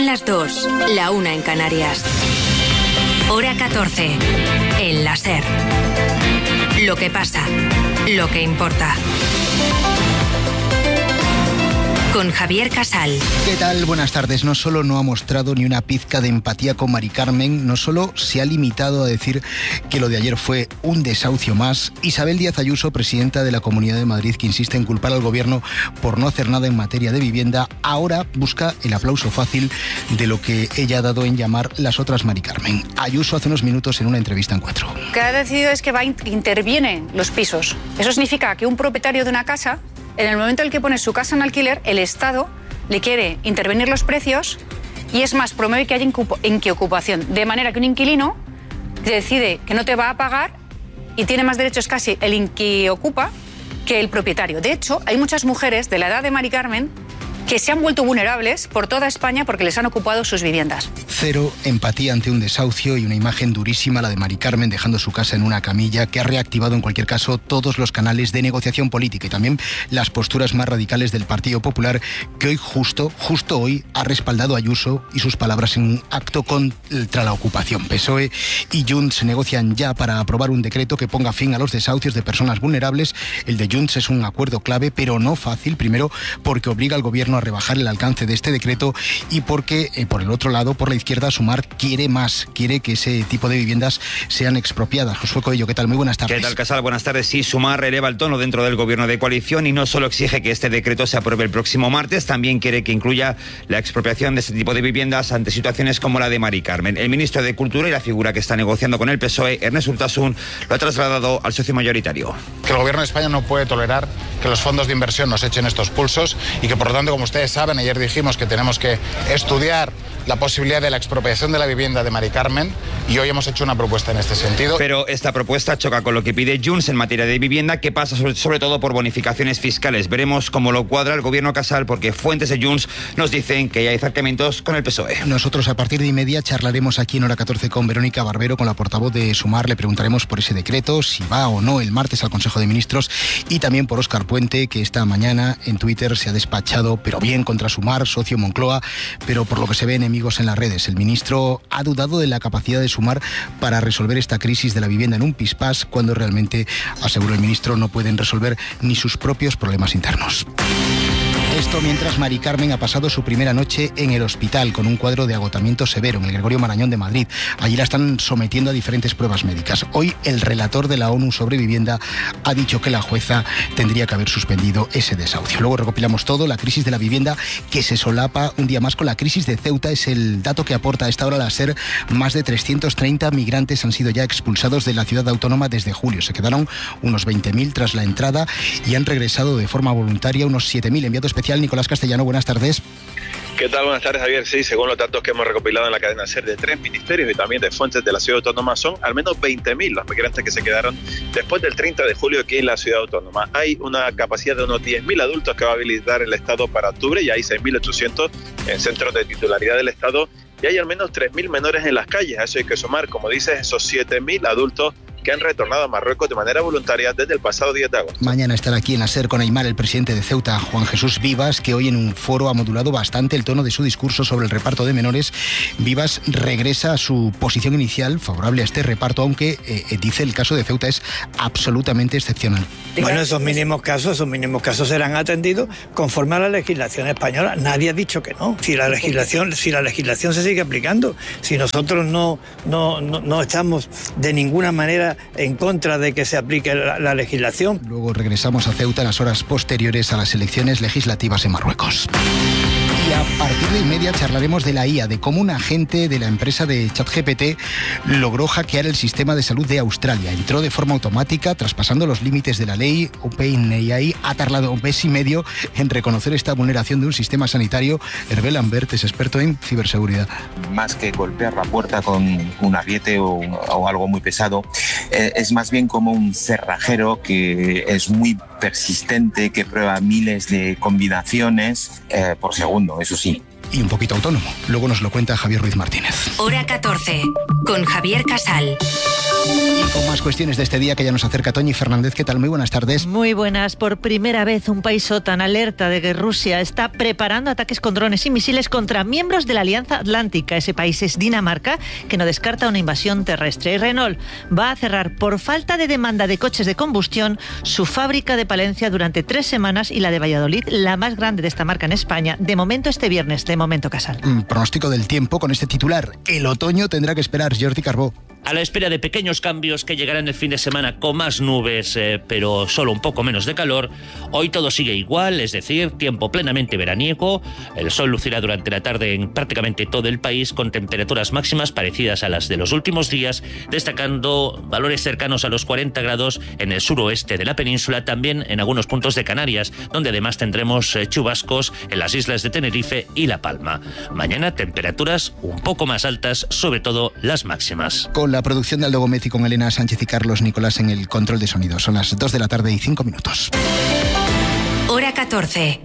las 2, la 1 en Canarias. Hora 14, en la SER. Lo que pasa, lo que importa. Con Javier Casal. ¿Qué tal? Buenas tardes. No solo no ha mostrado ni una pizca de empatía con Mari Carmen, no solo se ha limitado a decir que lo de ayer fue un desahucio más. Isabel Díaz Ayuso, presidenta de la Comunidad de Madrid, que insiste en culpar al gobierno por no hacer nada en materia de vivienda, ahora busca el aplauso fácil de lo que ella ha dado en llamar las otras Mari Carmen. Ayuso hace unos minutos en una entrevista en Cuatro. Lo que ha decidido es que interviene los pisos. Eso significa que un propietario de una casa, en el momento en el que pone su casa en alquiler, el Estado le quiere intervenir los precios y es más, promueve que haya inquiocupación. De manera que un inquilino decide que no te va a pagar y tiene más derechos casi el inquiocupa que el propietario. De hecho, hay muchas mujeres de la edad de Mari Carmen que se han vuelto vulnerables por toda España porque les han ocupado sus viviendas. Cero empatía ante un desahucio y una imagen durísima, la de Mari Carmen dejando su casa en una camilla, que ha reactivado en cualquier caso todos los canales de negociación política y también las posturas más radicales del Partido Popular, que hoy justo hoy ha respaldado a Ayuso y sus palabras en un acto contra la ocupación. PSOE y Junts negocian ya para aprobar un decreto que ponga fin a los desahucios de personas vulnerables. El de Junts es un acuerdo clave, pero no fácil, primero porque obliga al gobierno a rebajar el alcance de este decreto y porque, por el otro lado, por la izquierda, Sumar quiere más, quiere que ese tipo de viviendas sean expropiadas. Josué Coello, ¿qué tal? Muy buenas tardes. ¿Qué tal, Casal? Buenas tardes. Sí, Sumar eleva el tono dentro del gobierno de coalición y no solo exige que este decreto se apruebe el próximo martes, también quiere que incluya la expropiación de este tipo de viviendas ante situaciones como la de Mari Carmen. El ministro de Cultura y la figura que está negociando con el PSOE, Ernest Urtasun, lo ha trasladado al socio mayoritario. Que el gobierno de España no puede tolerar que los fondos de inversión nos echen estos pulsos y que, por lo tanto, como ustedes saben, ayer dijimos que tenemos que estudiar la posibilidad de la expropiación de la vivienda de Mari Carmen y hoy hemos hecho una propuesta en este sentido. Pero esta propuesta choca con lo que pide Junts en materia de vivienda, que pasa sobre todo por bonificaciones fiscales. Veremos cómo lo cuadra el gobierno Casal, porque fuentes de Junts nos dicen que ya hay acercamientos con el PSOE. Nosotros a partir de 1:30 charlaremos aquí en Hora 14 con Verónica Barbero, con la portavoz de Sumar. Le preguntaremos por ese decreto, si va o no el martes al Consejo de Ministros, y también por Óscar Puente, que esta mañana en Twitter se ha despachado, pero bien, contra Sumar, socio Moncloa, pero por lo que se ve enemigos en las redes. El ministro ha dudado de la capacidad de Sumar para resolver esta crisis de la vivienda en un pispás, cuando realmente, aseguró el ministro, no pueden resolver ni sus propios problemas internos. Esto mientras Mari Carmen ha pasado su primera noche en el hospital con un cuadro de agotamiento severo en el Gregorio Marañón de Madrid. Allí la están sometiendo a diferentes pruebas médicas. Hoy el relator de la ONU sobre vivienda ha dicho que la jueza tendría que haber suspendido ese desahucio. Luego recopilamos todo, la crisis de la vivienda que se solapa un día más con la crisis de Ceuta. Es el dato que aporta a esta hora la SER. Más de 330 migrantes han sido ya expulsados de la ciudad autónoma desde julio. Se quedaron unos 20.000 tras la entrada y han regresado de forma voluntaria unos 7.000. Enviado especial Nicolás Castellano, buenas tardes. ¿Qué tal? Buenas tardes, Javier. Sí, según los datos que hemos recopilado en la cadena SER de 3 ministerios y también de fuentes de la ciudad autónoma, son al menos 20.000 los migrantes que se quedaron después del 30 de julio aquí en la ciudad autónoma. Hay una capacidad de unos 10.000 adultos que va a habilitar el Estado para octubre y hay 6.800 en centros de titularidad del Estado y hay al menos 3.000 menores en las calles. A eso hay que sumar, como dices, esos 7.000 adultos que han retornado a Marruecos de manera voluntaria desde el pasado 10 de agosto. Mañana estará aquí en la SER con Aimar el presidente de Ceuta, Juan Jesús Vivas, que hoy en un foro ha modulado bastante el tono de su discurso sobre el reparto de menores. Vivas regresa a su posición inicial favorable a este reparto, aunque dice el caso de Ceuta es absolutamente excepcional. Bueno, esos mínimos casos serán atendidos conforme a la legislación española. Nadie ha dicho que no. Si la legislación se sigue aplicando, si nosotros no estamos de ninguna manera en contra de que se aplique la legislación. Luego regresamos a Ceuta en las horas posteriores a las elecciones legislativas en Marruecos. Y a partir de 1:30 charlaremos de la IA, de cómo un agente de la empresa de ChatGPT logró hackear el sistema de salud de Australia. Entró de forma automática, traspasando los límites de la ley. OpenAI ha tardado un mes y medio en reconocer esta vulneración de un sistema sanitario. Hervé Lambert es experto en ciberseguridad. Más que golpear la puerta con un ariete o algo muy pesado, es más bien como un cerrajero que es muy persistente, que prueba miles de combinaciones por segundo, eso sí. Y un poquito autónomo. Luego nos lo cuenta Javier Ruiz Martínez. Hora 14, con Javier Casal. Y con más cuestiones de este día que ya nos acerca Toñi Fernández. ¿Qué tal? Muy buenas tardes. Muy buenas. Por primera vez un país OTAN alerta de que Rusia está preparando ataques con drones y misiles contra miembros de la Alianza Atlántica. Ese país es Dinamarca, que no descarta una invasión terrestre. Y Renault va a cerrar por falta de demanda de coches de combustión su fábrica de Palencia durante 3 semanas y la de Valladolid, la más grande de esta marca en España. De momento este viernes, de momento Casal. Pronóstico del tiempo con este titular. El otoño tendrá que esperar. Jordi Carbó. A la espera de pequeños cambios que llegarán el fin de semana con más nubes, pero solo un poco menos de calor, hoy todo sigue igual, es decir, tiempo plenamente veraniego. El sol lucirá durante la tarde en prácticamente todo el país con temperaturas máximas parecidas a las de los últimos días, destacando valores cercanos a los 40 grados en el suroeste de la península, también en algunos puntos de Canarias, donde además tendremos chubascos en las islas de Tenerife y La Palma. Mañana temperaturas un poco más altas, sobre todo las máximas. Con la producción de Aldo Gómez y con Elena Sánchez y Carlos Nicolás en el control de sonido. Son las 2 de la tarde y 5 minutos. Hora 14.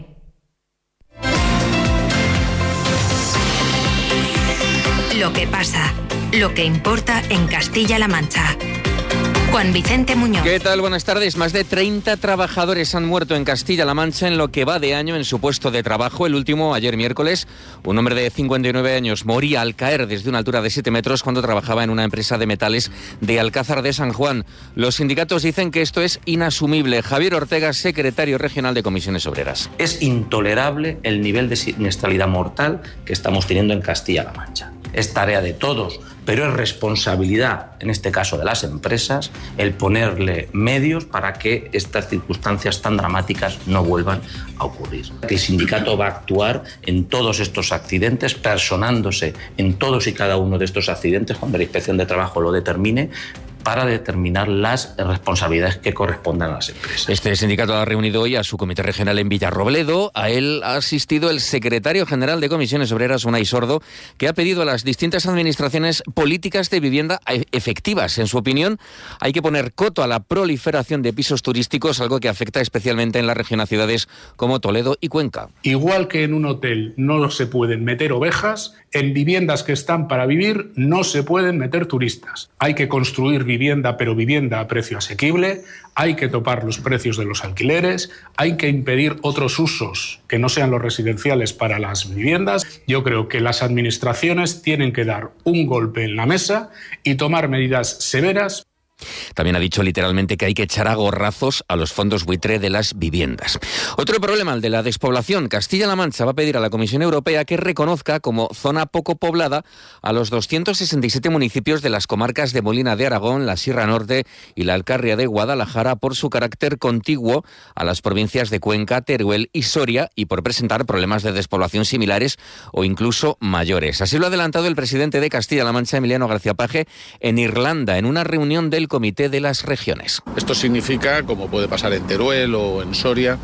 Lo que pasa, lo que importa en Castilla-La Mancha. Juan Vicente Muñoz. ¿Qué tal? Buenas tardes. Más de 30 trabajadores han muerto en Castilla-La Mancha en lo que va de año en su puesto de trabajo. El último, ayer miércoles, un hombre de 59 años moría al caer desde una altura de 7 metros cuando trabajaba en una empresa de metales de Alcázar de San Juan. Los sindicatos dicen que esto es inasumible. Javier Ortega, secretario regional de Comisiones Obreras. Es intolerable el nivel de siniestralidad mortal que estamos teniendo en Castilla-La Mancha. Es tarea de todos, pero es responsabilidad, en este caso de las empresas, el ponerle medios para que estas circunstancias tan dramáticas no vuelvan a ocurrir. El sindicato va a actuar en todos estos accidentes, personándose en todos y cada uno de estos accidentes cuando la Inspección de Trabajo lo determine, para determinar las responsabilidades que correspondan a las empresas. Este sindicato ha reunido hoy a su comité regional en Villarrobledo. A él ha asistido el secretario general de Comisiones Obreras, Unai Sordo, que ha pedido a las distintas administraciones políticas de vivienda efectivas. En su opinión, hay que poner coto a la proliferación de pisos turísticos, algo que afecta especialmente en la región a ciudades como Toledo y Cuenca. Igual que en un hotel no se pueden meter ovejas, en viviendas que están para vivir no se pueden meter turistas. Hay que construir vivienda, pero vivienda a precio asequible, hay que topar los precios de los alquileres, hay que impedir otros usos que no sean los residenciales para las viviendas. Yo creo que las administraciones tienen que dar un golpe en la mesa y tomar medidas severas. También ha dicho literalmente que hay que echar a gorrazos a los fondos buitre de las viviendas. Otro problema, el de la despoblación. Castilla-La Mancha va a pedir a la Comisión Europea que reconozca como zona poco poblada a los 267 municipios de las comarcas de Molina de Aragón, la Sierra Norte y la Alcarria de Guadalajara por su carácter contiguo a las provincias de Cuenca, Teruel y Soria y por presentar problemas de despoblación similares o incluso mayores. Así lo ha adelantado el presidente de Castilla-La Mancha, Emiliano García Paje, en Irlanda, en una reunión del Comité de las Regiones. Esto significa, como puede pasar en Teruel o en Soria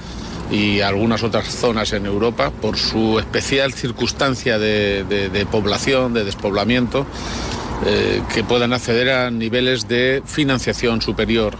y algunas otras zonas en Europa, por su especial circunstancia de población, de despoblamiento, que puedan acceder a niveles de financiación superior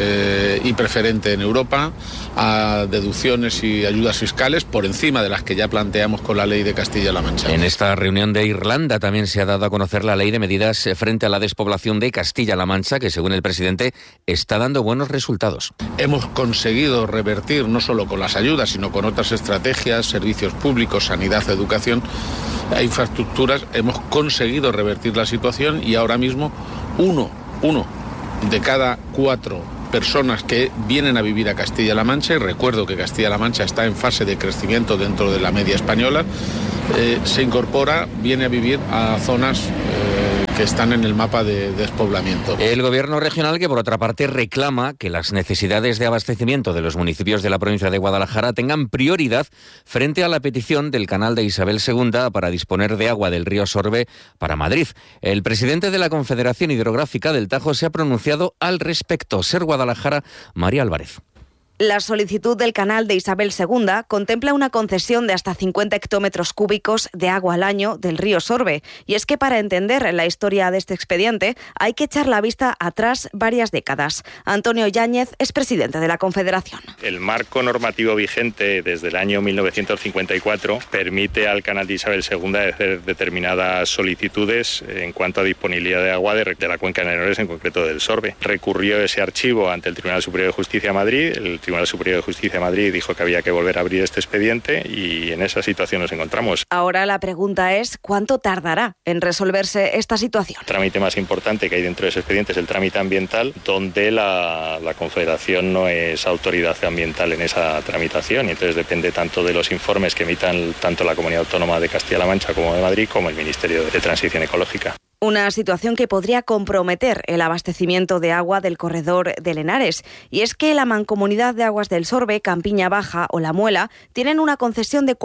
y preferente en Europa, a deducciones y ayudas fiscales por encima de las que ya planteamos con la ley de Castilla-La Mancha. En esta reunión de Irlanda también se ha dado a conocer la ley de medidas frente a la despoblación de Castilla-La Mancha, que según el presidente está dando buenos resultados. Hemos conseguido revertir, no solo con las ayudas, sino con otras estrategias, servicios públicos, sanidad, educación, infraestructuras, hemos conseguido revertir la situación y ahora mismo uno de cada 4 personas que vienen a vivir a Castilla-La Mancha, y recuerdo que Castilla-La Mancha está en fase de crecimiento dentro de la media española, se incorpora, viene a vivir a zonas que están en el mapa de despoblamiento. El gobierno regional, que por otra parte reclama que las necesidades de abastecimiento de los municipios de la provincia de Guadalajara tengan prioridad frente a la petición del canal de Isabel II para disponer de agua del río Sorbe para Madrid. El presidente de la Confederación Hidrográfica del Tajo se ha pronunciado al respecto. Ser Guadalajara, María Álvarez. La solicitud del canal de Isabel II contempla una concesión de hasta 50 hectómetros cúbicos de agua al año del río Sorbe. Y es que para entender la historia de este expediente hay que echar la vista atrás varias décadas. Antonio Yáñez es presidente de la Confederación. El marco normativo vigente desde el año 1954 permite al canal de Isabel II hacer determinadas solicitudes en cuanto a disponibilidad de agua de la cuenca de Henares, en concreto del Sorbe. Recurrió ese archivo ante el Tribunal Superior de Justicia de Madrid. El Tribunal Superior de Justicia de Madrid dijo que había que volver a abrir este expediente y en esa situación nos encontramos. Ahora la pregunta es, ¿cuánto tardará en resolverse esta situación? El trámite más importante que hay dentro de ese expediente es el trámite ambiental, donde la Confederación no es autoridad ambiental en esa tramitación, y entonces depende tanto de los informes que emitan tanto la Comunidad Autónoma de Castilla-La Mancha como de Madrid, como el Ministerio de Transición Ecológica. Una situación que podría comprometer el abastecimiento de agua del corredor del Henares. Y es que la Mancomunidad de Aguas del Sorbe, Campiña Baja o La Muela tienen una concesión de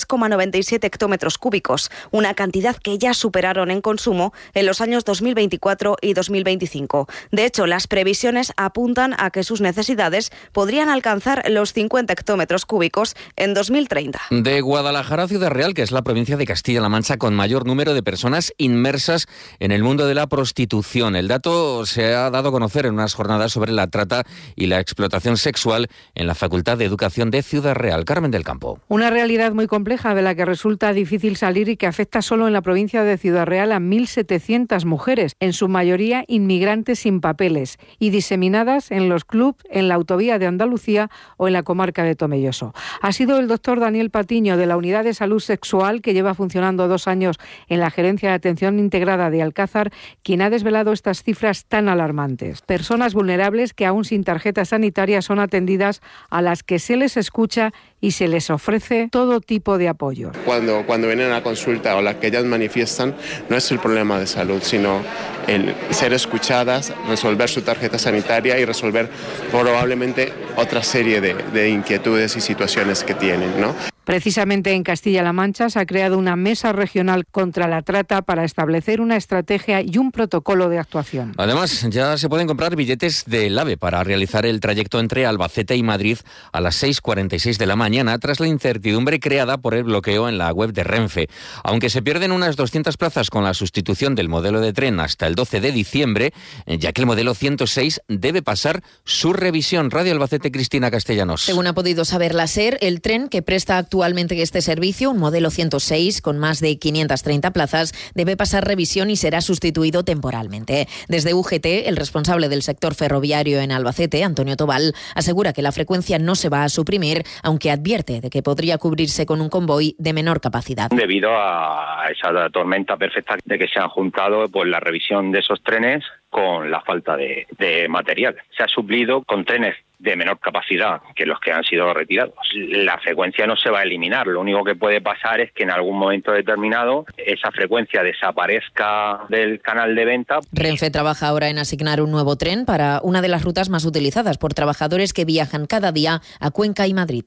43,97 hectómetros cúbicos, una cantidad que ya superaron en consumo en los años 2024 y 2025. De hecho, las previsiones apuntan a que sus necesidades podrían alcanzar los 50 hectómetros cúbicos en 2030. De Guadalajara a Ciudad Real, que es la provincia de Castilla-La Mancha con mayor número de personas inmersas en el mundo de la prostitución. El dato se ha dado a conocer en unas jornadas sobre la trata y la explotación sexual en la Facultad de Educación de Ciudad Real. Carmen del Campo. Una realidad muy compleja de la que resulta difícil salir y que afecta solo en la provincia de Ciudad Real a 1.700 mujeres, en su mayoría inmigrantes sin papeles y diseminadas en los clubs, en la autovía de Andalucía o en la comarca de Tomelloso. Ha sido el doctor Daniel Patiño, de la Unidad de Salud Sexual, que lleva funcionando 2 años en la Gerencia de Atención Integrada de Alcázar, quien ha desvelado estas cifras tan alarmantes. Personas vulnerables que aún sin tarjeta sanitaria son atendidas, a las que se les escucha y se les ofrece todo tipo de apoyo. Cuando vienen a la consulta o las que ellas manifiestan, no es el problema de salud, sino el ser escuchadas, resolver su tarjeta sanitaria y resolver probablemente otra serie de inquietudes y situaciones que tienen, ¿no? Precisamente en Castilla-La Mancha se ha creado una mesa regional contra la trata para establecer una estrategia y un protocolo de actuación. Además, ya se pueden comprar billetes del AVE para realizar el trayecto entre Albacete y Madrid a las 6:46 de la mañana, tras la incertidumbre creada por el bloqueo en la web de Renfe. Aunque se pierden unas 200 plazas con la sustitución del modelo de tren hasta el 12 de diciembre, ya que el modelo 106 debe pasar su revisión. Radio Albacete, Cristina Castellanos. Según ha podido saber la SER, el tren que presta actualmente este servicio, un modelo 106 con más de 530 plazas, debe pasar revisión y será sustituido temporalmente. Desde UGT, el responsable del sector ferroviario en Albacete, Antonio Tobal, asegura que la frecuencia no se va a suprimir, aunque advierte de que podría cubrirse con un convoy de menor capacidad. Debido a esa tormenta perfecta de que se han juntado, pues la revisión de esos trenes con la falta de material. Se ha suplido con trenes de menor capacidad que los que han sido retirados. La frecuencia no se va a eliminar, lo único que puede pasar es que en algún momento determinado esa frecuencia desaparezca del canal de venta. Renfe trabaja ahora en asignar un nuevo tren para una de las rutas más utilizadas por trabajadores que viajan cada día a Cuenca y Madrid.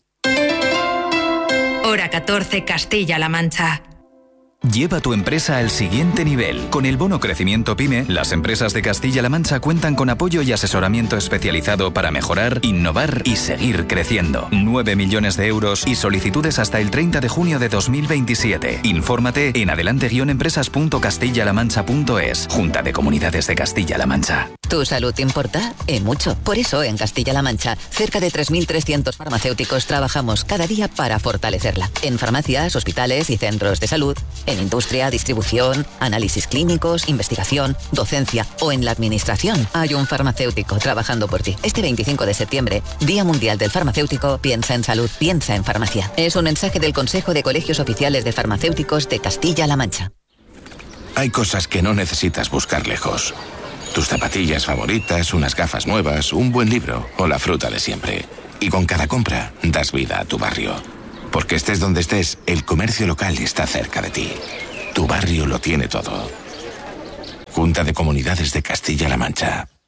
Hora 14, Castilla-La Mancha. Lleva tu empresa al siguiente nivel. Con el bono Crecimiento PYME, las empresas de Castilla-La Mancha cuentan con apoyo y asesoramiento especializado para mejorar, innovar y seguir creciendo. 9 millones de euros y solicitudes hasta el 30 de junio de 2027. Infórmate en adelante-empresas.castillalamancha.es. Junta de Comunidades de Castilla-La Mancha. ¿Tu salud te importa? Mucho. Por eso, en Castilla-La Mancha, cerca de 3.300 farmacéuticos trabajamos cada día para fortalecerla. En farmacias, hospitales y centros de salud, en industria, distribución, análisis clínicos, investigación, docencia o en la administración, hay un farmacéutico trabajando por ti. Este 25 de septiembre, Día Mundial del Farmacéutico, piensa en salud, piensa en farmacia. Es un mensaje del Consejo de Colegios Oficiales de Farmacéuticos de Castilla-La Mancha. Hay cosas que no necesitas buscar lejos. Tus zapatillas favoritas, unas gafas nuevas, un buen libro o la fruta de siempre. Y con cada compra, das vida a tu barrio. Porque estés donde estés, el comercio local está cerca de ti. Tu barrio lo tiene todo. Junta de Comunidades de Castilla-La Mancha.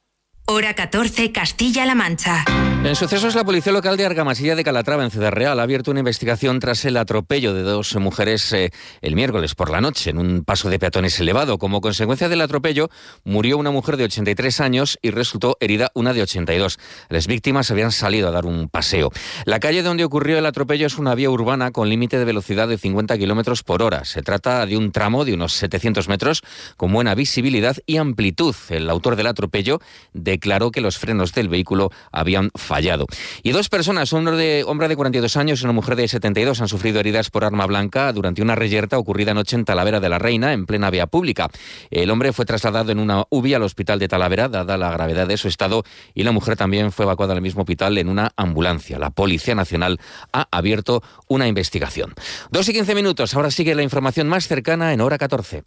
Hora 14, Castilla-La Mancha. En sucesos, la policía local de Argamasilla de Calatrava, en Ciudad Real, ha abierto una investigación tras el atropello de dos mujeres el miércoles por la noche en un paso de peatones elevado. Como consecuencia del atropello, murió una mujer de 83 años y resultó herida una de 82. Las víctimas habían salido a dar un paseo. La calle donde ocurrió el atropello es una vía urbana con límite de velocidad de 50 kilómetros por hora. Se trata de un tramo de unos 700 metros con buena visibilidad y amplitud. El autor del atropello declaró que los frenos del vehículo habían fallado. Y dos personas, un hombre de 42 años y una mujer de 72, han sufrido heridas por arma blanca durante una reyerta ocurrida anoche en Talavera de la Reina, en plena vía pública. El hombre fue trasladado en una UBI al hospital de Talavera, dada la gravedad de su estado, y la mujer también fue evacuada al mismo hospital en una ambulancia. La Policía Nacional ha abierto una investigación. 2:15 minutos, ahora sigue la información más cercana en Hora 14.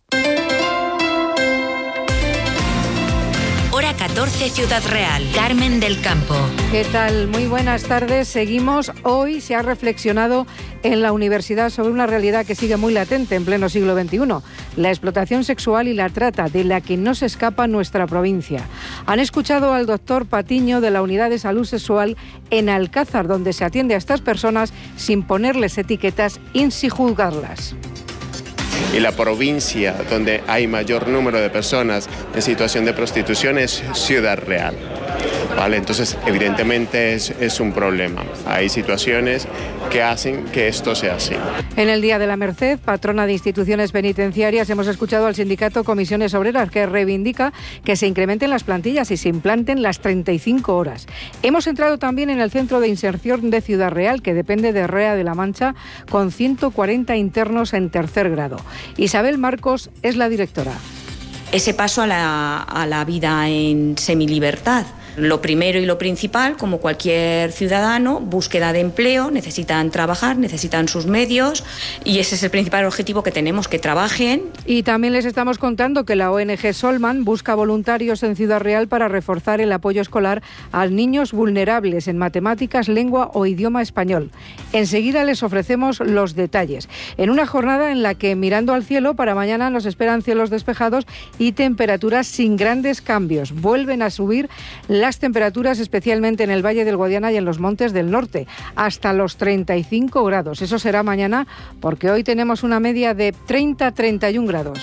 Hora 14, Ciudad Real. Carmen del Campo. ¿Qué tal? Muy buenas tardes. Seguimos. Hoy se ha reflexionado en la universidad sobre una realidad que sigue muy latente en pleno siglo XXI. La explotación sexual y la trata, de la que no se escapa nuestra provincia. Han escuchado al doctor Patiño de la Unidad de Salud Sexual en Alcázar, donde se atiende a estas personas sin ponerles etiquetas y sin juzgarlas. Y la provincia donde hay mayor número de personas en situación de prostitución es Ciudad Real. ¿Vale? Entonces, evidentemente es un problema. Hay situaciones que hacen que esto sea así. En el Día de la Merced, patrona de instituciones penitenciarias, hemos escuchado al sindicato Comisiones Obreras, que reivindica que se incrementen las plantillas y se implanten las 35 horas. Hemos entrado también en el Centro de Inserción de Ciudad Real, que depende de REA de la Mancha, con 140 internos en tercer grado. Isabel Marcos es la directora. Ese paso a la vida en semilibertad. Lo primero y lo principal, como cualquier ciudadano, búsqueda de empleo, necesitan trabajar, necesitan sus medios y ese es el principal objetivo que tenemos, que trabajen. Y también les estamos contando que la ONG Solman busca voluntarios en Ciudad Real para reforzar el apoyo escolar a niños vulnerables en matemáticas, lengua o idioma español. Enseguida les ofrecemos los detalles. En una jornada en la que, mirando al cielo, para mañana nos esperan cielos despejados y temperaturas sin grandes cambios. Vuelven a subir las temperaturas, especialmente en el Valle del Guadiana y en los montes del norte, hasta los 35 grados. Eso será mañana, porque hoy tenemos una media de 30-31 grados.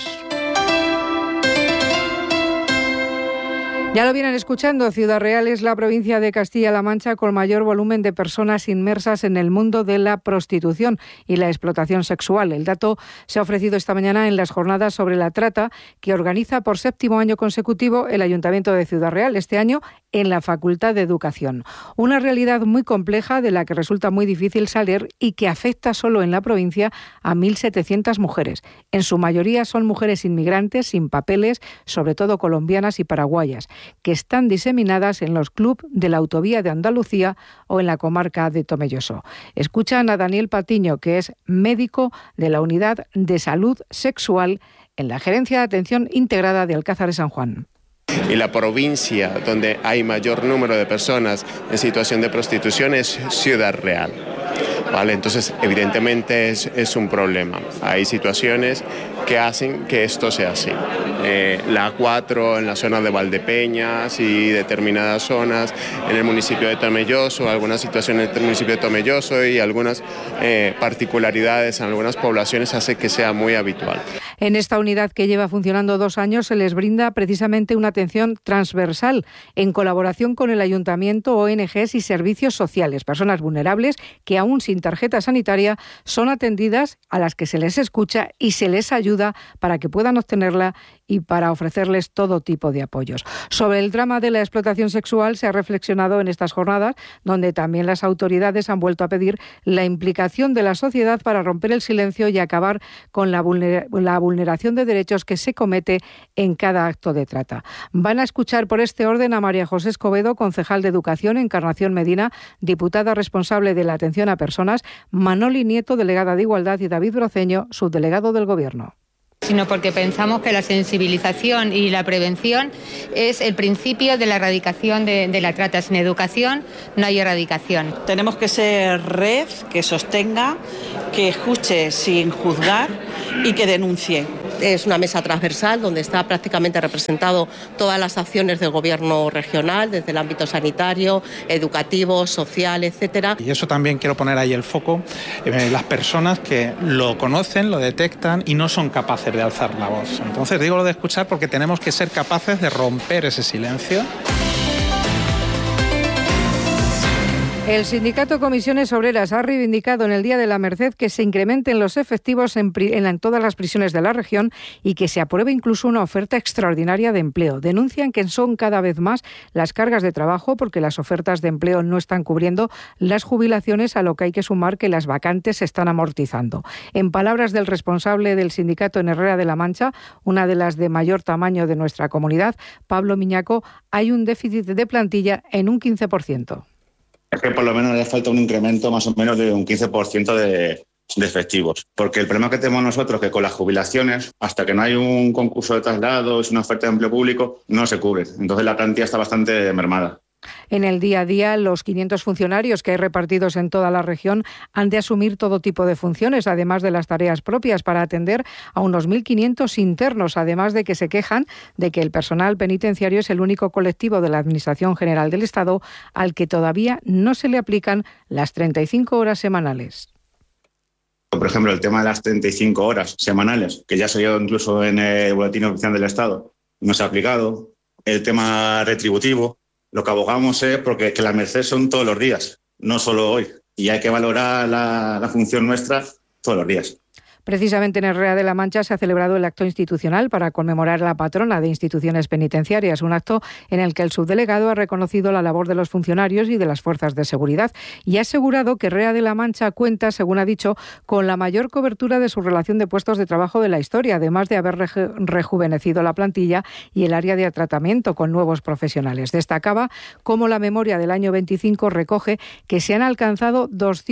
Ya lo vienen escuchando, Ciudad Real es la provincia de Castilla-La Mancha con mayor volumen de personas inmersas en el mundo de la prostitución y la explotación sexual. El dato se ha ofrecido esta mañana en las jornadas sobre la trata que organiza por 7º año consecutivo el Ayuntamiento de Ciudad Real, este año en la Facultad de Educación. Una realidad muy compleja de la que resulta muy difícil salir y que afecta solo en la provincia a 1.700 mujeres. En su mayoría son mujeres inmigrantes sin papeles, sobre todo colombianas y paraguayas, que están diseminadas en los clubs de la Autovía de Andalucía o en la comarca de Tomelloso. Escuchan a Daniel Patiño, que es médico de la Unidad de Salud Sexual en la Gerencia de Atención Integrada de Alcázar de San Juan. Y la provincia donde hay mayor número de personas en situación de prostitución es Ciudad Real. ¿Vale? Entonces, evidentemente es un problema. Hay situaciones que hacen que esto sea así. La A4 en la zona de Valdepeñas y determinadas zonas en el municipio de Tomelloso, algunas situaciones en el municipio de Tomelloso y algunas particularidades en algunas poblaciones hace que sea muy habitual. En esta unidad, que lleva funcionando 2 años, se les brinda precisamente una atención transversal en colaboración con el Ayuntamiento, ONGs y servicios sociales. Personas vulnerables que aún sin tarjeta sanitaria son atendidas, a las que se les escucha y se les ayuda para que puedan obtenerla y para ofrecerles todo tipo de apoyos. Sobre el drama de la explotación sexual se ha reflexionado en estas jornadas, donde también las autoridades han vuelto a pedir la implicación de la sociedad para romper el silencio y acabar con la vulneración de derechos que se comete en cada acto de trata. Van a escuchar por este orden a María José Escobedo, concejal de Educación, Encarnación Medina, diputada responsable de la atención a personas, Manoli Nieto, delegada de Igualdad, y David Broceño, subdelegado del Gobierno. Sino porque pensamos que la sensibilización y la prevención es el principio de la erradicación de la trata. Sin educación no hay erradicación. Tenemos que ser red que sostenga, que escuche sin juzgar y que denuncie. Es una mesa transversal donde está prácticamente representado todas las acciones del gobierno regional, desde el ámbito sanitario, educativo, social, etcétera. Y eso también quiero poner ahí el foco en las personas que lo conocen, lo detectan y no son capaces de alzar la voz. Entonces digo lo de escuchar porque tenemos que ser capaces de romper ese silencio. El sindicato Comisiones Obreras ha reivindicado en el Día de la Merced que se incrementen los efectivos en todas las prisiones de la región y que se apruebe incluso una oferta extraordinaria de empleo. Denuncian que son cada vez más las cargas de trabajo porque las ofertas de empleo no están cubriendo las jubilaciones, a lo que hay que sumar que las vacantes se están amortizando. En palabras del responsable del sindicato en Herrera de la Mancha, una de las de mayor tamaño de nuestra comunidad, Pablo Miñaco, hay un déficit de plantilla en un 15%. Es que por lo menos le falta un incremento más o menos de un 15% de efectivos. Porque el problema que tenemos nosotros es que con las jubilaciones, hasta que no hay un concurso de traslados, una oferta de empleo público, no se cubre. Entonces la plantilla está bastante mermada. En el día a día, los 500 funcionarios que hay repartidos en toda la región han de asumir todo tipo de funciones, además de las tareas propias, para atender a unos 1.500 internos, además de que se quejan de que el personal penitenciario es el único colectivo de la Administración General del Estado al que todavía no se le aplican las 35 horas semanales. Por ejemplo, el tema de las 35 horas semanales, que ya salió incluso en el Boletín Oficial del Estado, no se ha aplicado. El tema retributivo. Lo que abogamos es porque que la merced son todos los días, no solo hoy. Y hay que valorar la función nuestra todos los días. Precisamente en Herrera de la Mancha se ha celebrado el acto institucional para conmemorar a la patrona de instituciones penitenciarias, un acto en el que el subdelegado ha reconocido la labor de los funcionarios y de las fuerzas de seguridad y ha asegurado que Herrera de la Mancha cuenta, según ha dicho, con la mayor cobertura de su relación de puestos de trabajo de la historia, además de haber rejuvenecido la plantilla y el área de tratamiento con nuevos profesionales. Destacaba cómo la memoria del año 25 recoge que se han alcanzado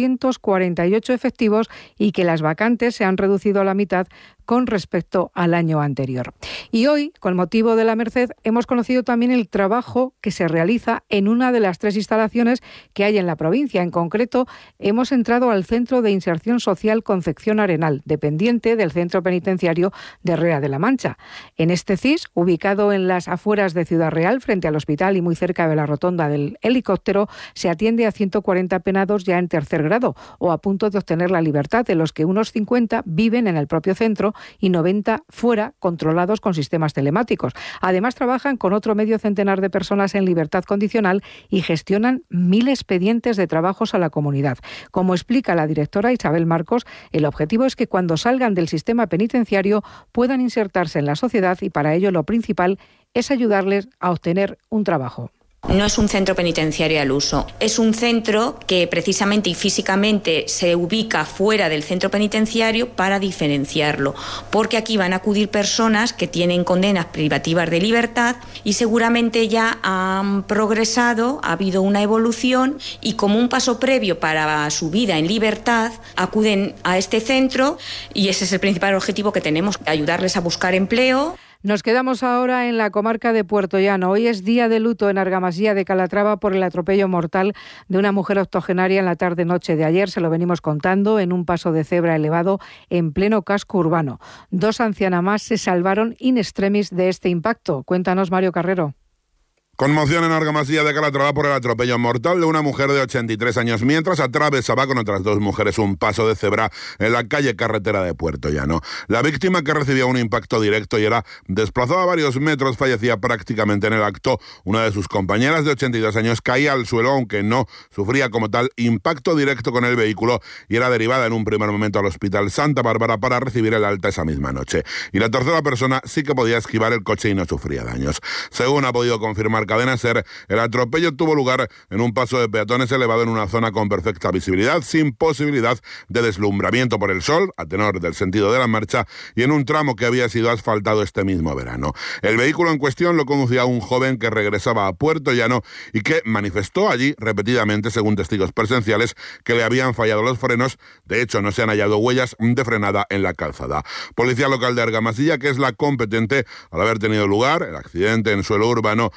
248 efectivos y que las vacantes se han reducido a la mitad con respecto al año anterior. Y hoy, con motivo de la Merced, hemos conocido también el trabajo que se realiza en una de las 3 instalaciones que hay en la provincia. En concreto, hemos entrado al Centro de Inserción Social Concepción Arenal, dependiente del Centro Penitenciario de Herrera de la Mancha. En este CIS, ubicado en las afueras de Ciudad Real, frente al hospital y muy cerca de la rotonda del helicóptero, se atiende a 140 penados ya en tercer grado o a punto de obtener la libertad, de los que unos 50 viven en el propio centro y 90 fuera, controlados con sistemas telemáticos. Además, trabajan con otro medio centenar de personas en libertad condicional y gestionan 1.000 expedientes de trabajos a la comunidad. Como explica la directora Isabel Marcos, el objetivo es que cuando salgan del sistema penitenciario puedan insertarse en la sociedad y para ello lo principal es ayudarles a obtener un trabajo. No es un centro penitenciario al uso, es un centro que precisamente y físicamente se ubica fuera del centro penitenciario para diferenciarlo, porque aquí van a acudir personas que tienen condenas privativas de libertad y seguramente ya han progresado, ha habido una evolución y como un paso previo para su vida en libertad acuden a este centro y ese es el principal objetivo que tenemos, ayudarles a buscar empleo. Nos quedamos ahora en la comarca de Puerto Llano. Hoy es día de luto en Argamasilla de Calatrava por el atropello mortal de una mujer octogenaria en la tarde-noche de ayer. Se lo venimos contando en un paso de cebra elevado en pleno casco urbano. 2 ancianas más se salvaron in extremis de este impacto. Cuéntanos, Mario Carrero. Conmoción en Argamasilla de Calatrava por el atropello mortal de una mujer de 83 años mientras atravesaba con otras 2 mujeres un paso de cebra en la calle carretera de Puerto Llano. La víctima, que recibía un impacto directo y era desplazada a varios metros, fallecía prácticamente en el acto. Una de sus compañeras de 82 años caía al suelo, aunque no sufría como tal impacto directo con el vehículo, y era derivada en un primer momento al Hospital Santa Bárbara para recibir el alta esa misma noche. Y la tercera persona sí que podía esquivar el coche y no sufría daños. Según ha podido confirmar Cadena SER, el atropello tuvo lugar en un paso de peatones elevado en una zona con perfecta visibilidad, sin posibilidad de deslumbramiento por el sol, a tenor del sentido de la marcha, y en un tramo que había sido asfaltado este mismo verano. El vehículo en cuestión lo conducía un joven que regresaba a Puerto Llano y que manifestó allí repetidamente, según testigos presenciales, que le habían fallado los frenos. De hecho, no se han hallado huellas de frenada en la calzada. Policía local de Argamasilla, que es la competente al haber tenido lugar el accidente en suelo urbano, prácticamente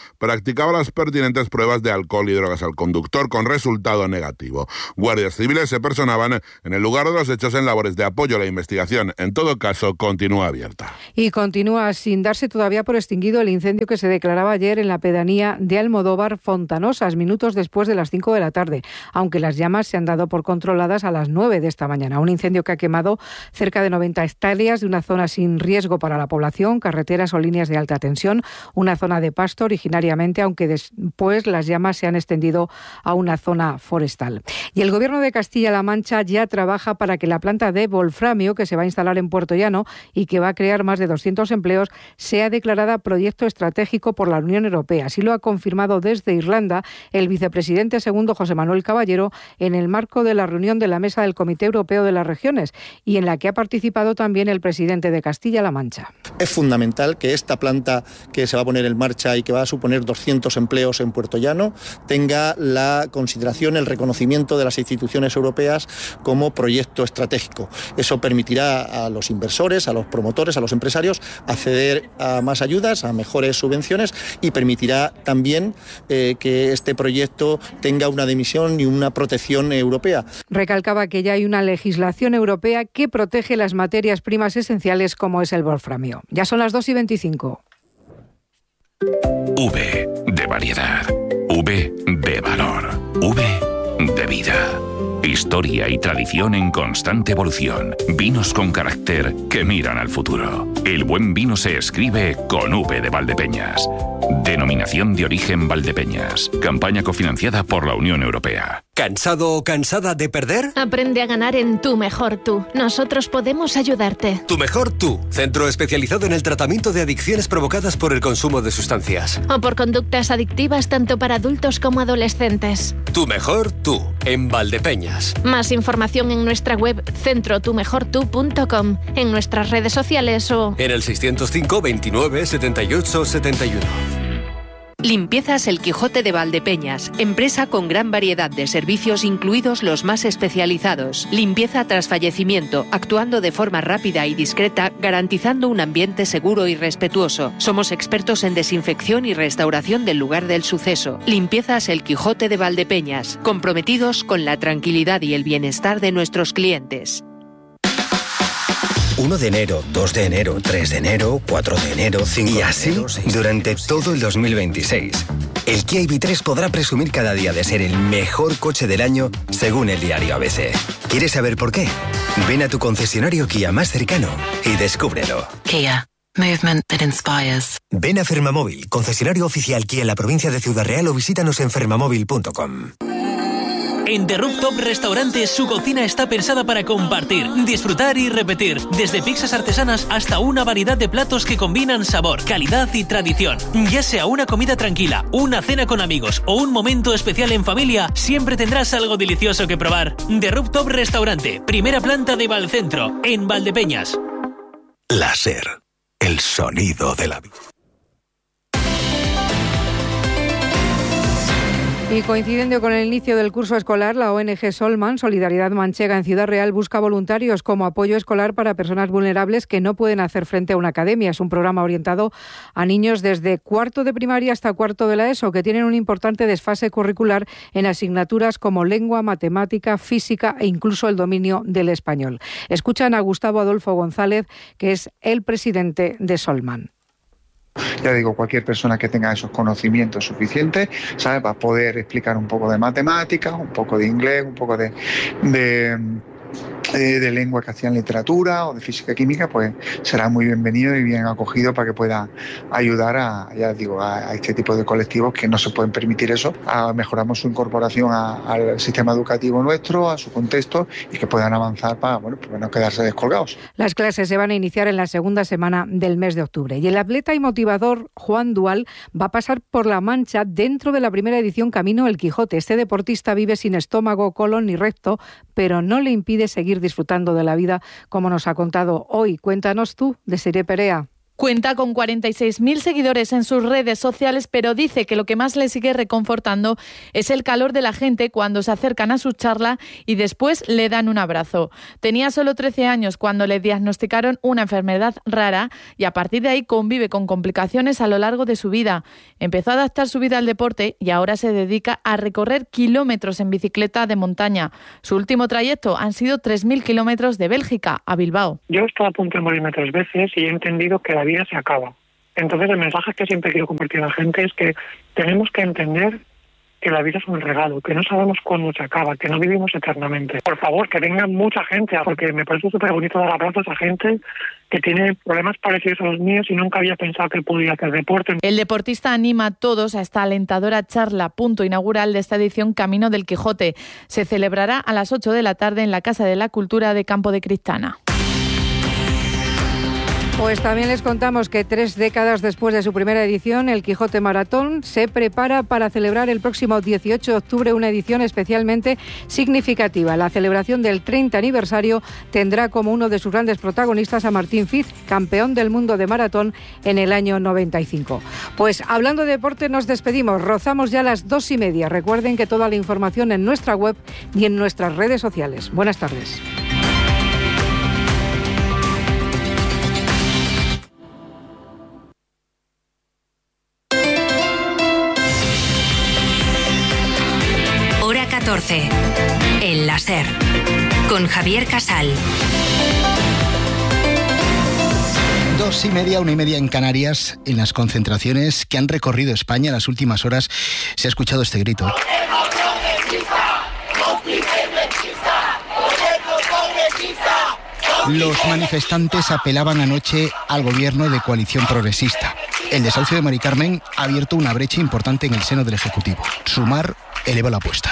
practicaba las pertinentes pruebas de alcohol y drogas al conductor con resultado negativo. Guardias civiles se personaban en el lugar de los hechos en labores de apoyo a la investigación. En todo caso, continúa abierta. Y continúa sin darse todavía por extinguido el incendio que se declaraba ayer en la pedanía de Almodóvar Fontanosas, minutos después de las 5 de la tarde, aunque las llamas se han dado por controladas a las 9 de esta mañana. Un incendio que ha quemado cerca de 90 hectáreas de una zona sin riesgo para la población, carreteras o líneas de alta tensión, una zona de pasto originariamente, aunque después las llamas se han extendido a una zona forestal. Y el Gobierno de Castilla-La Mancha ya trabaja para que la planta de wolframio que se va a instalar en Puerto Llano y que va a crear más de 200 empleos sea declarada proyecto estratégico por la Unión Europea. Así lo ha confirmado desde Irlanda el vicepresidente segundo José Manuel Caballero en el marco de la reunión de la Mesa del Comité Europeo de las Regiones y en la que ha participado también el presidente de Castilla-La Mancha. Es fundamental que esta planta que se va a poner en marcha y que va a suponer 200 empleos en Puerto Llano tenga la consideración, el reconocimiento de las instituciones europeas como proyecto estratégico. Eso permitirá a los inversores, a los promotores, a los empresarios acceder a más ayudas, a mejores subvenciones y permitirá también que este proyecto tenga una dimisión y una protección europea. Recalcaba que ya hay una legislación europea que protege las materias primas esenciales como es el wolframio. Ya son las 2:25. V de variedad. V de valor. V de vida. Historia y tradición en constante evolución. Vinos con carácter que miran al futuro. El buen vino se escribe con V de Valdepeñas. Denominación de origen Valdepeñas. Campaña cofinanciada por la Unión Europea. ¿Cansado o cansada de perder? Aprende a ganar en Tu Mejor Tú. Nosotros podemos ayudarte. Tu Mejor Tú, centro especializado en el tratamiento de adicciones provocadas por el consumo de sustancias. O por conductas adictivas tanto para adultos como adolescentes. Tu Mejor Tú, en Valdepeñas. Más información en nuestra web centrotumejortu.com, en nuestras redes sociales o en el 605 29 78 71. Limpiezas El Quijote de Valdepeñas, empresa con gran variedad de servicios incluidos los más especializados. Limpieza tras fallecimiento, actuando de forma rápida y discreta, garantizando un ambiente seguro y respetuoso. Somos expertos en desinfección y restauración del lugar del suceso. Limpiezas El Quijote de Valdepeñas, comprometidos con la tranquilidad y el bienestar de nuestros clientes. 1 de enero, 2 de enero, 3 de enero, 4 de enero, 5 de enero... Y así, durante todo el 2026. El Kia EV3 podrá presumir cada día de ser el mejor coche del año, según el diario ABC. ¿Quieres saber por qué? Ven a tu concesionario Kia más cercano y descúbrelo. Kia. Movement that inspires. Ven a Fermamóvil, concesionario oficial Kia en la provincia de Ciudad Real o visítanos en fermamóvil.com. En The Rooftop Restaurante su cocina está pensada para compartir, disfrutar y repetir. Desde pizzas artesanas hasta una variedad de platos que combinan sabor, calidad y tradición. Ya sea una comida tranquila, una cena con amigos o un momento especial en familia, siempre tendrás algo delicioso que probar. The Rooftop Restaurante, primera planta de Valcentro, en Valdepeñas. La SER, el sonido de la vida. Y coincidiendo con el inicio del curso escolar, la ONG Solman, Solidaridad Manchega en Ciudad Real, busca voluntarios como apoyo escolar para personas vulnerables que no pueden hacer frente a una academia. Es un programa orientado a niños desde cuarto de primaria hasta cuarto de la ESO, que tienen un importante desfase curricular en asignaturas como lengua, matemática, física e incluso el dominio del español. Escuchan a Gustavo Adolfo González, que es el presidente de Solman. Ya digo, cualquier persona que tenga esos conocimientos suficientes, ¿sabes?, va a poder explicar un poco de matemáticas, un poco de inglés, un poco de lengua que hacían literatura o de física y química, pues será muy bienvenido y bien acogido para que pueda ayudar a este tipo de colectivos que no se pueden permitir eso. Mejoramos su incorporación al sistema educativo nuestro, a su contexto, y que puedan avanzar para no quedarse descolgados. Las clases se van a iniciar en la segunda semana del mes de octubre y el atleta y motivador Juan Dual va a pasar por La Mancha dentro de la primera edición Camino El Quijote. Este deportista vive sin estómago, colon ni recto, pero no le impide seguir disfrutando de la vida, como nos ha contado hoy. Cuéntanos tú, Desiree Perea. Cuenta con 46.000 seguidores en sus redes sociales, pero dice que lo que más le sigue reconfortando es el calor de la gente cuando se acercan a su charla y después le dan un abrazo. Tenía solo 13 años cuando le diagnosticaron una enfermedad rara y a partir de ahí convive con complicaciones a lo largo de su vida. Empezó a adaptar su vida al deporte y ahora se dedica a recorrer kilómetros en bicicleta de montaña. Su último trayecto han sido 3.000 kilómetros de Bélgica a Bilbao. Yo he estado a punto de morirme 3 veces y he entendido que la vida se acaba. Entonces el mensaje que siempre quiero compartir a la gente es que tenemos que entender que la vida es un regalo, que no sabemos cuándo se acaba, que no vivimos eternamente. Por favor, que venga mucha gente, porque me parece súper bonito dar abrazos a gente que tiene problemas parecidos a los míos y nunca había pensado que podía hacer deporte. El deportista anima a todos a esta alentadora charla, punto inaugural de esta edición Camino del Quijote. Se celebrará a las 8 de la tarde en la Casa de la Cultura de Campo de Cristana. Pues también les contamos que 3 décadas después de su primera edición, el Quijote Maratón se prepara para celebrar el próximo 18 de octubre una edición especialmente significativa. La celebración del 30 aniversario tendrá como uno de sus grandes protagonistas a Martín Fiz, campeón del mundo de maratón en el año 95. Pues hablando de deporte nos despedimos, rozamos ya las 2:30. Recuerden que toda la información en nuestra web y en nuestras redes sociales. Buenas tardes. Hora 14. En la SER. Con Javier Casal. 2:30, 1:30 en Canarias. En las concentraciones que han recorrido España en las últimas horas se ha escuchado este grito. Los manifestantes apelaban anoche al gobierno de coalición progresista. El desahucio de Mari Carmen ha abierto una brecha importante en el seno del Ejecutivo. Sumar eleva la apuesta.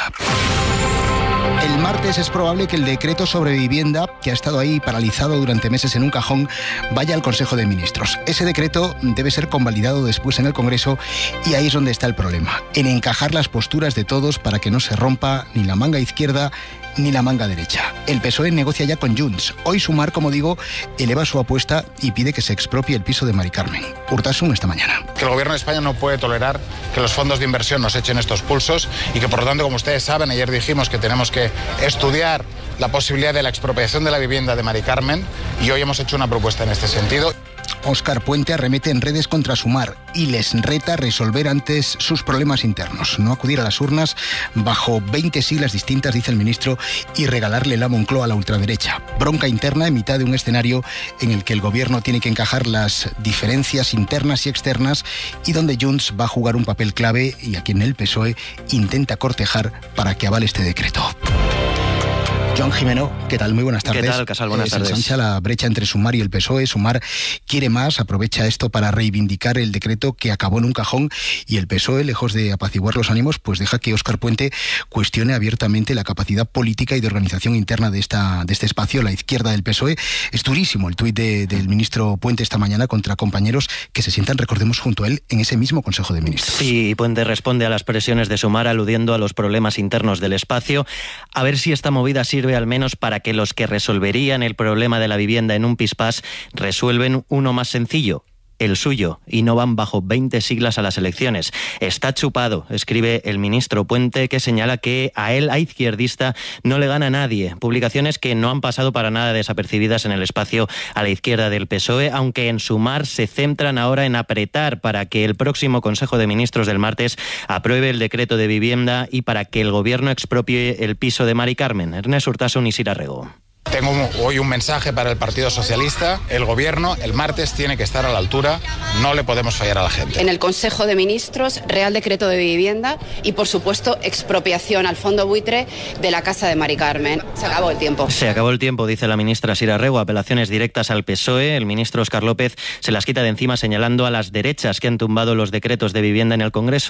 El martes es probable que el decreto sobre vivienda, que ha estado ahí paralizado durante meses en un cajón, vaya al Consejo de Ministros. Ese decreto debe ser convalidado después en el Congreso y ahí es donde está el problema, en encajar las posturas de todos para que no se rompa ni la manga izquierda ni la manga derecha. El PSOE negocia ya con Junts. Hoy Sumar, como digo, eleva su apuesta y pide que se expropie el piso de Mari Carmen. Urtasun esta mañana. Que el Gobierno de España no puede tolerar que los fondos de inversión nos echen estos pulsos y que, por lo tanto, como ustedes saben, ayer dijimos que tenemos que estudiar la posibilidad de la expropiación de la vivienda de Mari Carmen y hoy hemos hecho una propuesta en este sentido. Óscar Puente arremete en redes contra Sumar y les reta a resolver antes sus problemas internos, no acudir a las urnas bajo 20 siglas distintas, dice el ministro, y regalarle la Moncloa a la ultraderecha. Bronca interna en mitad de un escenario en el que el gobierno tiene que encajar las diferencias internas y externas y donde Junts va a jugar un papel clave y a quien el PSOE intenta cortejar para que avale este decreto. Joan Jimeno, ¿qué tal? Muy buenas tardes. ¿Qué tal, Casal? Buenas tardes. Se ensancha la brecha entre Sumar y el PSOE. Sumar quiere más, aprovecha esto para reivindicar el decreto que acabó en un cajón y el PSOE, lejos de apaciguar los ánimos, pues deja que Óscar Puente cuestione abiertamente la capacidad política y de organización interna de este espacio, la izquierda del PSOE. Es durísimo el tuit del ministro Puente esta mañana contra compañeros que se sientan, recordemos, junto a él en ese mismo Consejo de Ministros. Sí, Puente responde a las presiones de Sumar aludiendo a los problemas internos del espacio. A ver si esta movida sirve al menos para que los que resolverían el problema de la vivienda en un pispás resuelven uno más sencillo, el suyo, y no van bajo 20 siglas a las elecciones. Está chupado, escribe el ministro Puente, que señala que a él, a izquierdista, no le gana nadie. Publicaciones que no han pasado para nada desapercibidas en el espacio a la izquierda del PSOE, aunque en Sumar se centran ahora en apretar para que el próximo Consejo de Ministros del martes apruebe el decreto de vivienda y para que el gobierno expropie el piso de Mari Carmen. Ernest Urtasun y Sira Rego. Tengo hoy un mensaje para el Partido Socialista. El Gobierno el martes tiene que estar a la altura. No le podemos fallar a la gente. En el Consejo de Ministros, Real Decreto de Vivienda y, por supuesto, expropiación al fondo buitre de la casa de Mari Carmen. Se acabó el tiempo. Se acabó el tiempo, dice la ministra Sira Rego. Apelaciones directas al PSOE. El ministro Óscar López se las quita de encima señalando a las derechas que han tumbado los decretos de vivienda en el Congreso.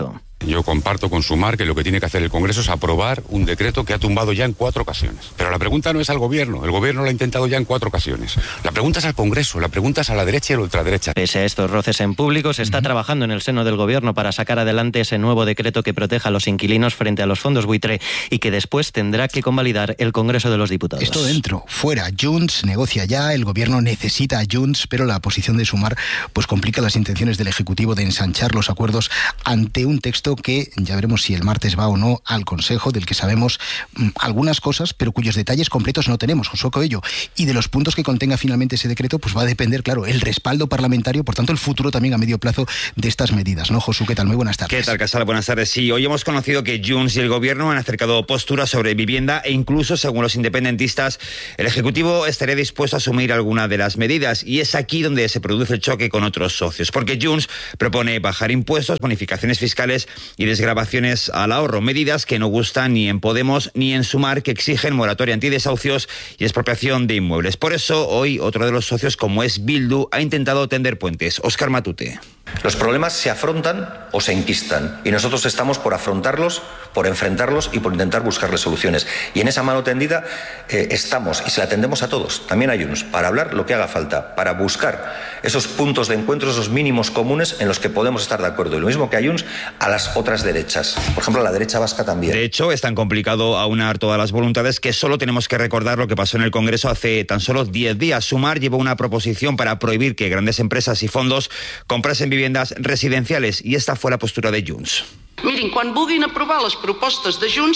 Yo comparto con Sumar que lo que tiene que hacer el Congreso es aprobar un decreto que ha tumbado ya en 4 ocasiones. Pero la pregunta no es al Gobierno, el Gobierno lo ha intentado ya en 4 ocasiones. La pregunta es al Congreso, la pregunta es a la derecha y a la ultraderecha. Pese a estos roces en público, se está trabajando en el seno del Gobierno para sacar adelante ese nuevo decreto que proteja a los inquilinos frente a los fondos buitre y que después tendrá que convalidar el Congreso de los Diputados. Esto dentro, fuera. Junts negocia ya, el Gobierno necesita a Junts, pero la posición de Sumar pues complica las intenciones del Ejecutivo de ensanchar los acuerdos ante un texto que ya veremos si el martes va o no al Consejo, del que sabemos algunas cosas, pero cuyos detalles completos no tenemos, Josué Coello. Y de los puntos que contenga finalmente ese decreto, pues va a depender, claro, el respaldo parlamentario, por tanto el futuro también a medio plazo de estas medidas, ¿no? Josué, ¿qué tal? Muy buenas tardes. ¿Qué tal, Casal? Buenas tardes. Sí, hoy hemos conocido que Junts y el Gobierno han acercado posturas sobre vivienda e incluso, según los independentistas, el Ejecutivo estaría dispuesto a asumir alguna de las medidas, y es aquí donde se produce el choque con otros socios, porque Junts propone bajar impuestos, bonificaciones fiscales y desgravaciones al ahorro, medidas que no gustan ni en Podemos ni en Sumar, que exigen moratoria antidesahucios y expropiación de inmuebles. Por eso, hoy otro de los socios, como es Bildu, ha intentado tender puentes. Óscar Matute. Los problemas se afrontan o se enquistan, y nosotros estamos por afrontarlos, por enfrentarlos y por intentar buscarles soluciones. Y en esa mano tendida estamos, y se la tendemos a todos, también a Junts, para hablar lo que haga falta, para buscar esos puntos de encuentro, esos mínimos comunes en los que podemos estar de acuerdo. Y lo mismo que a Junts, a las otras derechas. Por ejemplo, a la derecha vasca también. De hecho, es tan complicado aunar todas las voluntades que solo tenemos que recordar lo que pasó en el Congreso hace tan solo 10 días. Sumar llevó una proposición para prohibir que grandes empresas y fondos comprasen viviendas residenciales, y esta fue la postura de Junts. Mirin, quan vulguin aprovar les propostes de Junts,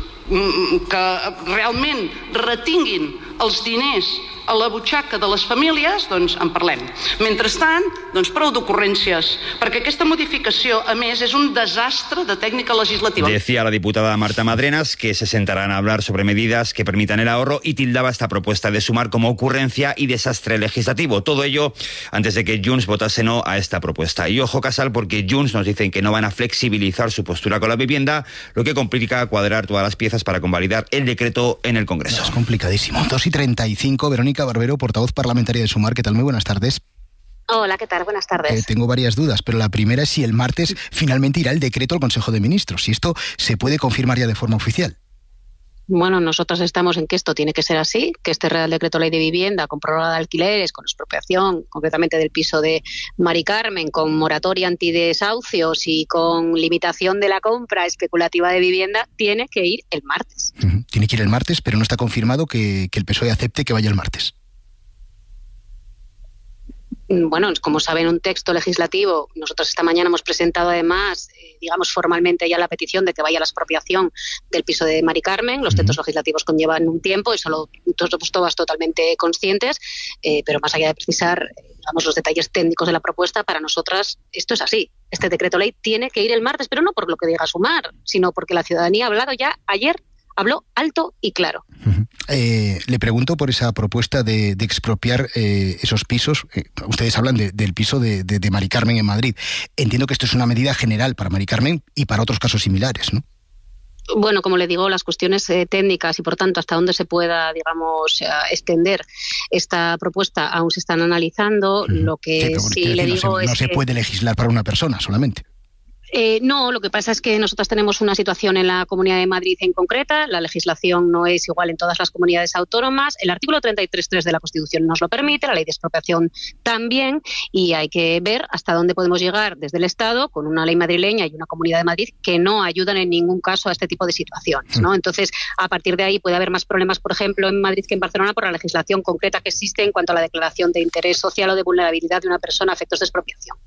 que realment retinguin els diners a la butxaca de les famílies, doncs en parlem. Mentrestant, doncs prou d'ocurrències, perquè aquesta modificació, a més, és un desastre de tècnica legislativa. Decía la diputada Marta Madrenas que se sentarán a hablar sobre medidas que permitan el ahorro, y tildaba esta propuesta de Sumar como ocurrencia y desastre legislativo. Todo ello antes de que Junts votase no a esta propuesta. Y ojo, Casal, porque Junts nos dicen que no van a flexibilizar su postura con la vivienda, lo que complica cuadrar todas las piezas para convalidar el decreto en el Congreso. Es complicadísimo. 2:35, Verónica Barbero, portavoz parlamentaria de Sumar. ¿Qué tal? Muy buenas tardes. Hola, ¿qué tal? Buenas tardes. Tengo varias dudas, pero la primera es si el martes finalmente irá el decreto al Consejo de Ministros, si esto se puede confirmar ya de forma oficial. Bueno, nosotros estamos en que esto tiene que ser así, que este Real Decreto Ley de Vivienda, con prórroga de alquileres, con expropiación, concretamente del piso de Mari Carmen, con moratoria antidesahucios y con limitación de la compra especulativa de vivienda, tiene que ir el martes. Tiene que ir el martes, pero no está confirmado que el PSOE acepte que vaya el martes. Bueno, como saben, un texto legislativo. Nosotros esta mañana hemos presentado además, digamos formalmente ya la petición de que vaya la expropiación del piso de Mari Carmen. Los textos legislativos conllevan un tiempo, y solo somos todas totalmente conscientes, pero más allá de precisar, digamos, los detalles técnicos de la propuesta, para nosotras esto es así. Este decreto ley tiene que ir el martes, pero no por lo que diga Sumar, sino porque la ciudadanía ha hablado ya ayer. Habló alto y claro. Le pregunto por esa propuesta de expropiar esos pisos. Ustedes hablan del piso de Mari Carmen en Madrid. Entiendo que esto es una medida general para Mari Carmen y para otros casos similares, ¿no? Bueno, como le digo, las cuestiones técnicas y, por tanto, hasta dónde se pueda, digamos, extender esta propuesta aún se están analizando. Lo que sí le digo es que no se puede legislar para una persona solamente. No, lo que pasa es que nosotras tenemos una situación en la Comunidad de Madrid en concreta. La legislación no es igual en todas las comunidades autónomas. El artículo 33.3 de la Constitución nos lo permite, la ley de expropiación también, y hay que ver hasta dónde podemos llegar desde el Estado con una ley madrileña y una Comunidad de Madrid que no ayudan en ningún caso a este tipo de situaciones, ¿no? Entonces, a partir de ahí puede haber más problemas, por ejemplo, en Madrid que en Barcelona, por la legislación concreta que existe en cuanto a la declaración de interés social o de vulnerabilidad de una persona a efectos de expropiación.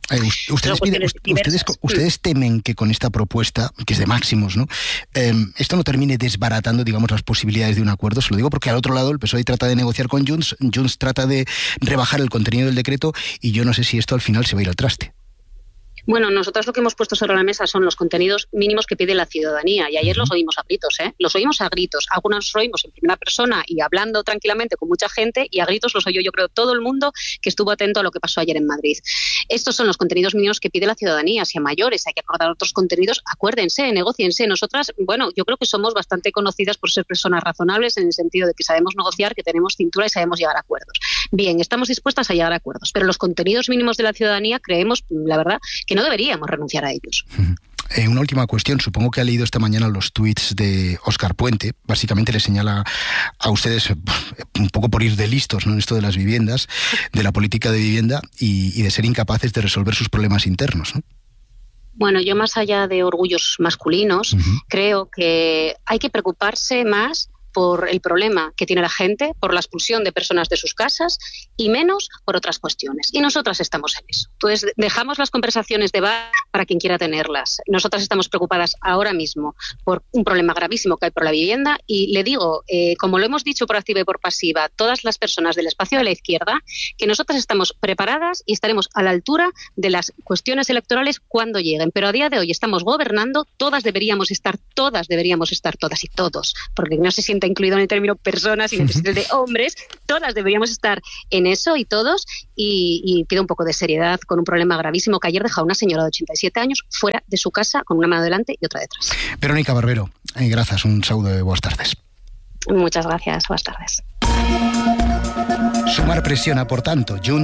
Ustedes temen que con esta propuesta, que es de máximos, ¿no? Esto no termine desbaratando, digamos, las posibilidades de un acuerdo. Se lo digo porque al otro lado el PSOE trata de negociar con Junts trata de rebajar el contenido del decreto, y yo no sé si esto al final se va a ir al traste. Bueno, nosotros lo que hemos puesto sobre la mesa son los contenidos mínimos que pide la ciudadanía, y ayer los oímos a gritos, Los oímos a gritos. Algunos los oímos en primera persona y hablando tranquilamente con mucha gente, y a gritos los oyó, yo creo, todo el mundo que estuvo atento a lo que pasó ayer en Madrid. Estos son los contenidos mínimos que pide la ciudadanía. Si a mayores hay que acordar otros contenidos, acuérdense, negóciense. Nosotras, bueno, yo creo que somos bastante conocidas por ser personas razonables, en el sentido de que sabemos negociar, que tenemos cintura y sabemos llegar a acuerdos. Bien, estamos dispuestas a llegar a acuerdos, pero los contenidos mínimos de la ciudadanía creemos, la verdad, que no deberíamos renunciar a ellos. Una última cuestión. Supongo que ha leído esta mañana los tuits de Óscar Puente. Básicamente le señala a ustedes un poco por ir de listos, ¿no?, en esto de las viviendas, de la política de vivienda y de ser incapaces de resolver sus problemas internos, ¿no? Bueno, yo más allá de orgullos masculinos, creo que hay que preocuparse más por el problema que tiene la gente, por la expulsión de personas de sus casas y menos por otras cuestiones. Y nosotras estamos en eso. Entonces, dejamos las conversaciones de bar para quien quiera tenerlas. Nosotras estamos preocupadas ahora mismo por un problema gravísimo que hay por la vivienda y le digo, como lo hemos dicho por activa y por pasiva, todas las personas del espacio de la izquierda, que nosotras estamos preparadas y estaremos a la altura de las cuestiones electorales cuando lleguen. Pero a día de hoy estamos gobernando, todas deberíamos estar todas y todos, porque no se sienta incluido en el término personas y necesidades de hombres, todas deberíamos estar en eso y todos, y pido un poco de seriedad con un problema gravísimo que ayer dejó a una señora de 87 años fuera de su casa con una mano delante y otra detrás. Verónica Barbero, gracias, un saludo de buenas tardes. Muchas gracias, buenas tardes. Sumar presiona, por tanto, Junts